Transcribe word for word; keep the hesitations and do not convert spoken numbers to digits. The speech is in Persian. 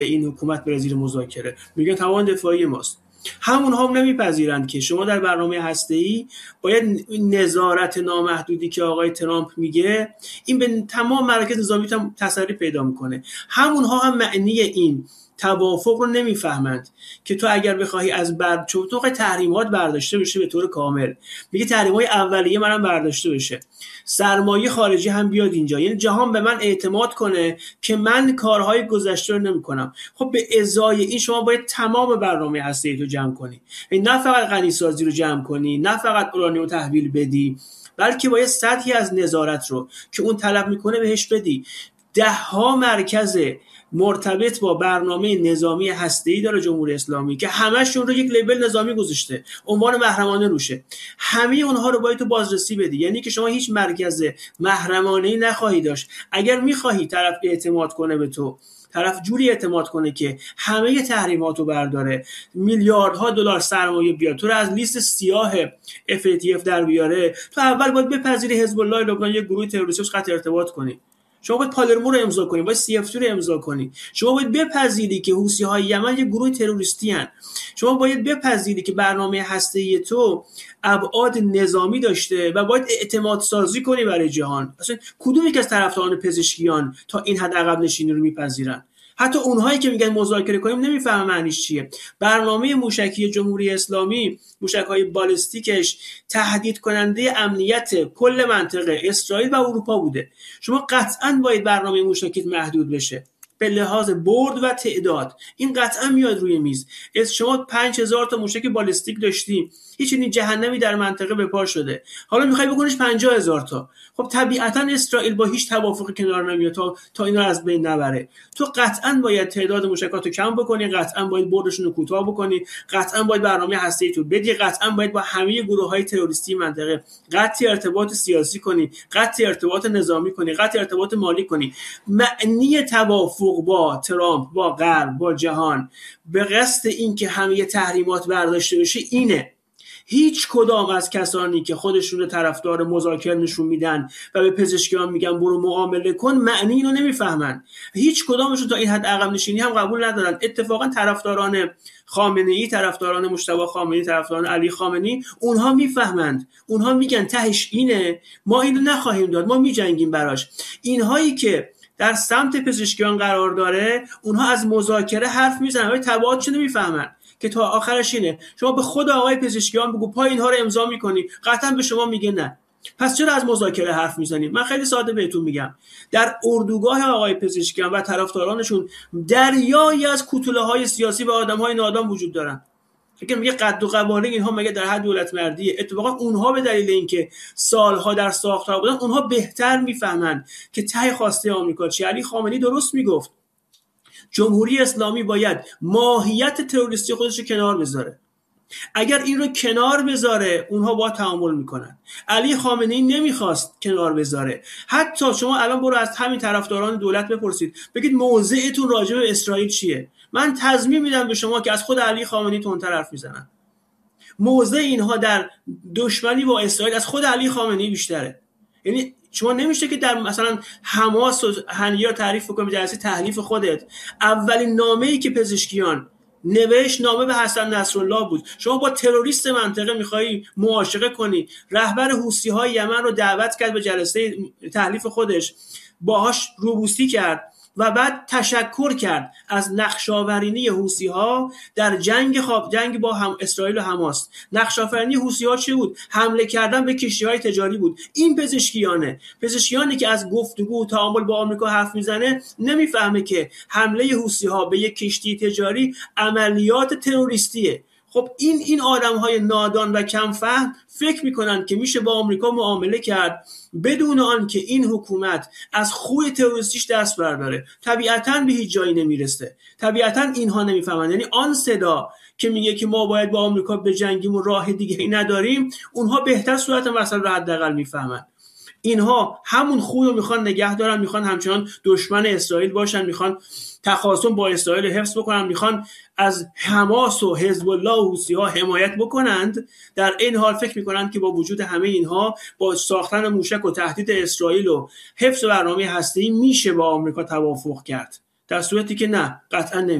این حکومت بره زیر مذاکره، میگن توان دفاعی ماست. همونها هم نمیپذیرند که شما در برنامه هسته‌ای باید نظارت نامحدودی که آقای ترامپ میگه این به تمام مراکز نظامی تسری پیدا میکنه. همونها هم معنی این توافق رو نمیفهمند که تو اگر بخواهی از بر چون تو تحریمات برداشته بشه به طور کامل، میگه تحریم‌های اولیه منم برداشته بشه، سرمایه خارجی هم بیاد اینجا، یعنی جهان به من اعتماد کنه که من کارهای گذشته رو نمی‌کنم. خب به ازای این شما باید تمام برنامه هسته‌ای رو جمع کنی، نه فقط غنی‌سازی رو جمع کنی، نه فقط اورانیوم تحویل بدی، بلکه باید سطحی از نظارت رو که اون طلب میکنه بهش بدی. ده ها مرکز مرتبط با برنامه نظامی هسته‌ای داره جمهوری اسلامی که همشون رو یک لیبل نظامی گذاشته، عنوان محرمانه روشه. همه اونها رو باید تو بازرسی بدی، یعنی که شما هیچ مرکز محرمانه‌ای نخواهی داشت. اگر می‌خواهی طرف اعتماد کنه به تو، طرف جوری اعتماد کنه که همه تحریمات رو برداره، میلیاردها دلار سرمایه بیاد، تو رو از لیست سیاه اف ای تی اف در بیاره، تو اول باید بپذیری حزب الله لبنان یک گروه تروریستی قطع ارتباط کنی. شما باید پالرمو رو امضا کنی، باید سی اف تی رو امضا کنی. شما باید بپذیری که حوثی‌های یمن یک گروه تروریستی هستند. شما باید بپذیری که برنامه هسته‌ای تو ابعاد نظامی داشته و باید اعتماد سازی کنی برای جهان. اصلا کدوم یک از طرفداران پزشکیان تا این حد عقب نشینی رو میپذیرن؟ حتی اونهایی که میگن مذاکره کنیم نمیفهمن معنیش چیه. برنامه موشکی جمهوری اسلامی، موشک‌های بالستیکش تهدید کننده امنیت کل منطقه اسرائیل و اروپا بوده. شما قطعاً باید برنامه موشکیت محدود بشه به لحاظ برد و تعداد. این قطعا میاد روی میز. از شما پنج هزار تا موشک بالستیک داشتی، هیچ این جهنمی در منطقه به پا شده، حالا میخوای بکنیش پنجاه هزار تا. خب طبیعتا اسرائیل با هیچ توافقی کنار نمیاد تا تا اینا از بین نبره. تو قطعا باید تعداد موشکاتو کم بکنی، قطعا باید بردشون رو کوتاه بکنی، قطعا باید برنامه هسته‌ای تو بدی، قطعا باید با همه گروه‌های تروریستی منطقه قطع ارتباط سیاسی کنی، قطع ارتباط نظامی کنی، قطع ارتباط مالی کنی. معنی توافق با ترامپ، با غرب، با جهان به قصد این که همه تحریمات برداشته بشه اینه. هیچ کدام از کسانی که خودشون رو طرفدار مذاکره نشون میدن و به پزشکیان میگن برو معامله کن، معنی اینو نمیفهمن. هیچ کدامشون تا این حد عقب نشینی هم قبول ندارن. اتفاقا طرفداران خامنه‌ای، طرفداران مجتبی خامنه‌ای، طرفداران علی خامنه‌ای، اونها میفهمند، اونها میگن تهش اینه، ما اینو نخواهیم داد، ما میجنگیم براش. اینهایی که در سمت پزشکیان قرار داره اونها از مذاکره حرف میزنن ولی تبعاتش نمیفهمن که تا آخرش اینه. شما به خود آقای پزشکیان بگو پای اینها رو امضا میکنی، قطعا به شما میگه نه. پس چرا از مذاکره حرف میزنید؟ من خیلی ساده بهتون میگم، در اردوگاه آقای پزشکیان و طرفدارانشون دریایی از کوتوله‌های سیاسی و آدم‌های نادان وجود دارن. فکر میگه قد و قواره اینها مگه در حد دولت مردیه؟ اتفاقا اونها به دلیل اینکه سالها در ساختار بودن اونها بهتر میفهمن که ته خواسته آمریکا چیه. علی خامنه‌ای درست میگفت جمهوری اسلامی باید ماهیت تروریستی خودش رو کنار بذاره. اگر این رو کنار بذاره اونها با تعامل میکنن. علی خامنه‌ای نمیخواست کنار بذاره. حتی شما الان برو از همین طرفداران دولت بپرسید، بگید موضعتون راجع به اسرائیل چیه؟ من تضمین میدم به شما که از خود علی خامنه‌ای تندتر حرف میزنن. موضع اینها در دشمنی با اسرائیل از خود علی خامنه‌ای بیشتره. یعنی شما نمیشه که در مثلا حماس و هنیه رو تعریف بکنید جلسه تحلیف خودت. اولین نامه‌ای که پزشکیان نوشت نامه به حسن نصرالله بود. شما با تروریست منطقه میخوایی معاشقه کنی. رهبر حوثی‌های یمن رو دعوت کرد به جلسه تحلیف خودش، باهاش روبوسی کرد و بعد تشکر کرد از نقش‌آفرینی حوثی‌ها در جنگ خواب جنگ با هم اسرائیل و حماس. نقش‌آفرینی حوثی‌ها چی بود؟ حمله کردن به کشتی‌های تجاری بود. این پزشکیانه پزشکیانی که از گفتگو و تعامل با آمریکا حرف میزنه نمیفهمه که حمله حوثی‌ها به یک کشتی تجاری عملیات تروریستیه. خب این این آدم‌های نادان و کم فهم فکر میکنن که میشه با آمریکا معامله کرد بدون آن که این حکومت از خوی تروریستیش دست برداره. طبیعتاً به هیچ جایی نمیرسه. طبیعتاً اینها نمیفهمن. یعنی آن صدا که میگه که ما باید با آمریکا بجنگیم و راه دیگه ای نداریم، اونها بهتر صورت مسئله رو حداقل میفهمن. اینها همون خوی رو میخوان نگه دارن، میخوان همچنان دشمن اسرائیل باشن، میخوان تخاصم با اسرائیل حفظ بکنن، میخوان از حماس و حزب الله و حوثی‌ها حمایت بکنند. در این حال فکر میکنند که با وجود همه اینها، با ساختن موشک و تهدید اسرائیل و حفظ برنامه هسته‌ای میشه با آمریکا توافق کرد. در صورتی که نه، قطعا